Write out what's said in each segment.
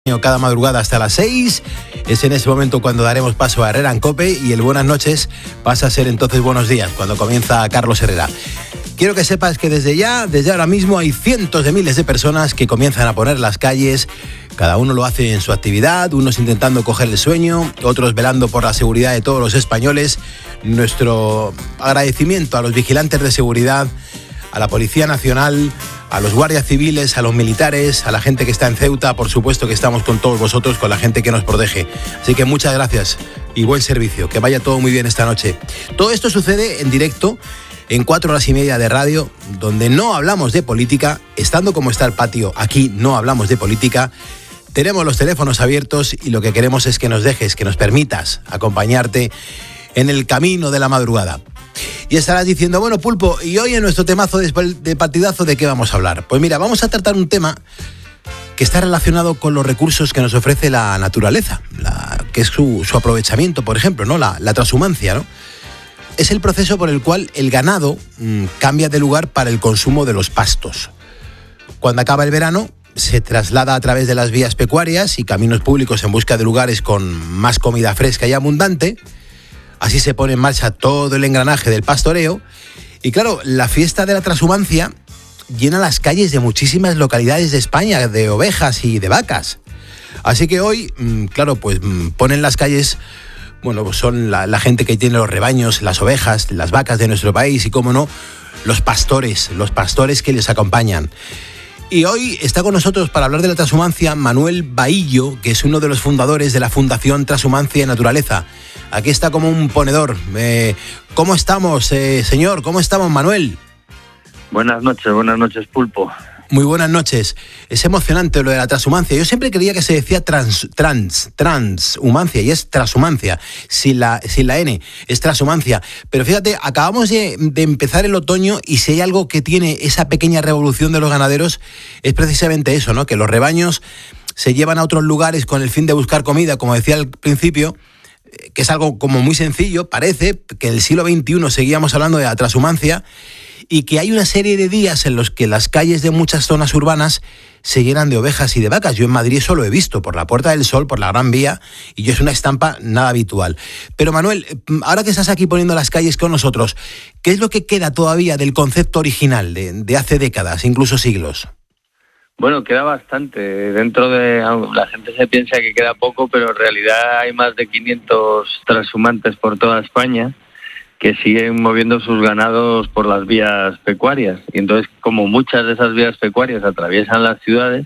Cada madrugada hasta las 6. Es en ese momento cuando daremos paso a Herrera en COPE y el buenas noches pasa a ser entonces buenos días, cuando comienza Carlos Herrera. Quiero que sepas que desde ahora mismo hay cientos de miles de personas que comienzan a poner las calles. Cada uno lo hace en su actividad, unos intentando coger el sueño, otros velando por la seguridad de todos los españoles. Nuestro agradecimiento a los vigilantes de seguridad, a la Policía Nacional, a los guardias civiles, a los militares, a la gente que está en Ceuta. Por supuesto que estamos con todos vosotros, con la gente que nos protege. Así que muchas gracias y buen servicio. Que vaya todo muy bien esta noche. Todo esto sucede en directo, en 4 horas y media de radio, donde no hablamos de política. Estando como está el patio, aquí no hablamos de política. Tenemos los teléfonos abiertos y lo que queremos es que nos dejes, que nos permitas acompañarte en el camino de la madrugada. Y estarás diciendo, bueno, Pulpo, ¿y hoy en nuestro temazo de partidazo de qué vamos a hablar? Pues mira, vamos a tratar un tema que está relacionado con los recursos que nos ofrece la naturaleza, que es su aprovechamiento, por ejemplo, ¿no? La transhumancia, ¿no? Es el proceso por el cual el ganado cambia de lugar para el consumo de los pastos. Cuando acaba el verano, se traslada a través de las vías pecuarias y caminos públicos en busca de lugares con más comida fresca y abundante. Así se pone en marcha todo el engranaje del pastoreo. Y claro, la fiesta de la transhumancia llena las calles de muchísimas localidades de España, de ovejas y de vacas. Así que hoy, claro, pues ponen las calles, bueno, pues son la gente que tiene los rebaños, las ovejas, las vacas de nuestro país y, cómo no, los pastores que les acompañan. Y hoy está con nosotros para hablar de la transhumancia Manuel Bahillo, que es uno de los fundadores de la Fundación Transhumancia y Naturaleza. Aquí está como un ponedor. ¿Cómo estamos, señor? ¿Cómo estamos, Manuel? Buenas noches, Pulpo. Muy buenas noches. Es emocionante lo de la transhumancia. Yo siempre creía que se decía transhumancia y es transhumancia. Sin la N, es transhumancia. Pero fíjate, acabamos de empezar el otoño y si hay algo que tiene esa pequeña revolución de los ganaderos es precisamente eso, ¿no? Que los rebaños se llevan a otros lugares con el fin de buscar comida, como decía al principio, que es algo como muy sencillo. Parece que en el siglo XXI seguíamos hablando de la transhumancia y que hay una serie de días en los que las calles de muchas zonas urbanas se llenan de ovejas y de vacas. Yo en Madrid eso lo he visto, por la Puerta del Sol, por la Gran Vía, y yo es una estampa nada habitual. Pero Manuel, ahora que estás aquí poniendo las calles con nosotros, ¿qué es lo que queda todavía del concepto original de hace décadas, incluso siglos? Bueno, queda bastante. Dentro de... La gente se piensa que queda poco, pero en realidad hay más de 500 transhumantes por toda España que siguen moviendo sus ganados por las vías pecuarias. Y entonces, como muchas de esas vías pecuarias atraviesan las ciudades,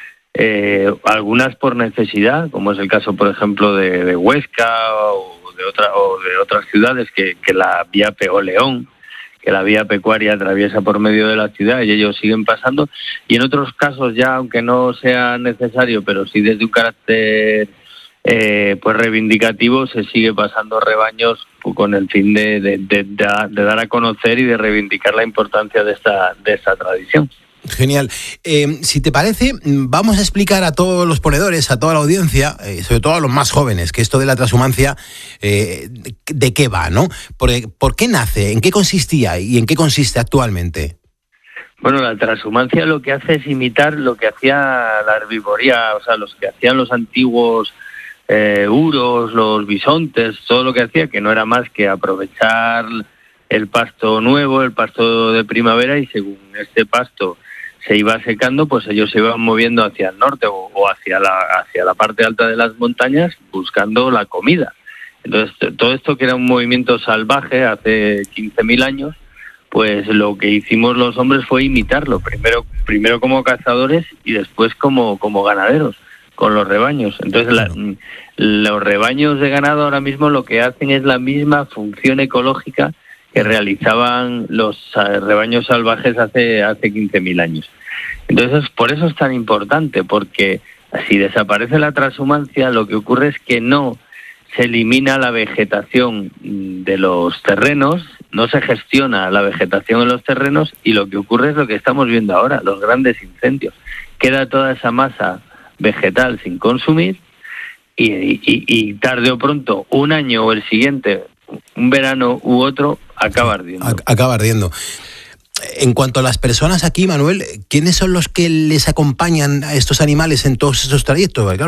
algunas por necesidad, como es el caso, por ejemplo, de Huesca o de otras ciudades que la vía León, que la vía pecuaria atraviesa por medio de la ciudad y ellos siguen pasando. Y en otros casos ya, aunque no sea necesario, pero sí desde un carácter pues reivindicativo, se sigue pasando rebaños con el fin de dar a conocer y de reivindicar la importancia de esta tradición. Genial. Si te parece, vamos a explicar a todos los ponedores, a toda la audiencia, sobre todo a los más jóvenes, que esto de la transhumancia, ¿de qué va, no? ¿Por qué nace? ¿En qué consistía y en qué consiste actualmente? Bueno, la transhumancia lo que hace es imitar lo que hacía la herbivoría, o sea, los que hacían los antiguos uros, los bisontes, todo lo que hacía, que no era más que aprovechar el pasto nuevo, el pasto de primavera, y según este pasto se iba secando, pues ellos se iban moviendo hacia el norte o hacia la parte alta de las montañas buscando la comida. Entonces, todo esto que era un movimiento salvaje hace 15.000 años, pues lo que hicimos los hombres fue imitarlo, primero como cazadores y después como ganaderos, con los rebaños. Entonces, los rebaños de ganado ahora mismo lo que hacen es la misma función ecológica que realizaban los rebaños salvajes hace 15.000 años. Entonces, por eso es tan importante, porque si desaparece la transhumancia, lo que ocurre es que no se elimina la vegetación de los terrenos, no se gestiona la vegetación en los terrenos, y lo que ocurre es lo que estamos viendo ahora, los grandes incendios. Queda toda esa masa vegetal sin consumir y tarde o pronto, un año o el siguiente, un verano u otro, acaba ardiendo. Acaba ardiendo. En cuanto a las personas aquí, Manuel, ¿quiénes son los que les acompañan a estos animales en todos estos trayectos? Claro,